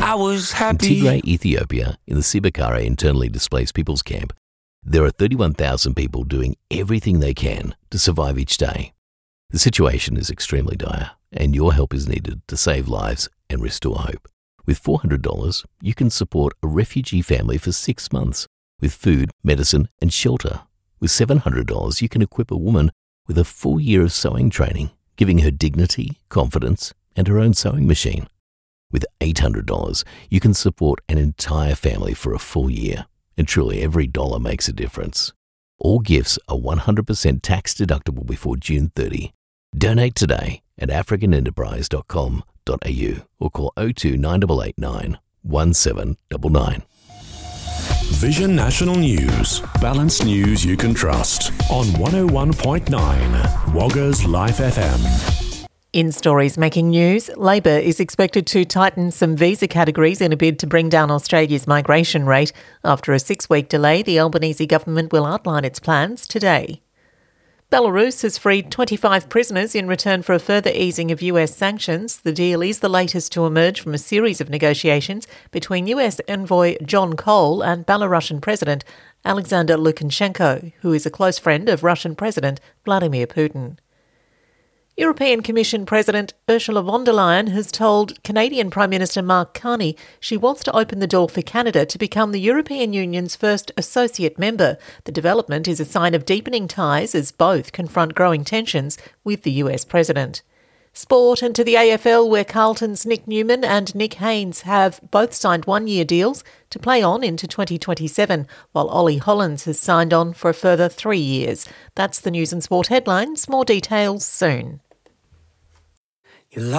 I was happy. In Tigray, Ethiopia, in the Sibakara internally displaced people's camp, there are 31,000 people doing everything they can to survive each day. The situation is extremely dire, and your help is needed to save lives and restore hope. With $400, you can support a refugee family for 6 months with food, medicine, and shelter. With $700, you can equip a woman with a full year of sewing training, giving her dignity, confidence, and her own sewing machine. With $800, you can support an entire family for a full year. And truly, every dollar makes a difference. All gifts are 100% tax deductible before June 30. Donate today at africanenterprise.com.au or call 02 9889 1799. Vision National News. Balanced news you can trust. On 101.9 Wagga's Life FM. In stories making news, Labor is expected to tighten some visa categories in a bid to bring down Australia's migration rate. After a 6-week delay, the Albanese government will outline its plans today. Belarus has freed 25 prisoners in return for a further easing of US sanctions. The deal is the latest to emerge from a series of negotiations between US envoy John Cole and Belarusian President Alexander Lukashenko, who is a close friend of Russian President Vladimir Putin. European Commission President Ursula von der Leyen has told Canadian Prime Minister Mark Carney she wants to open the door for Canada to become the European Union's first associate member. The development is a sign of deepening ties as both confront growing tensions with the US president. Sport and to the AFL, where Carlton's Nick Newman and Nick Haynes have both signed 1-year deals to play on into 2027, while Ollie Hollins has signed on for a further 3 years. That's the news and sport headlines. More details soon.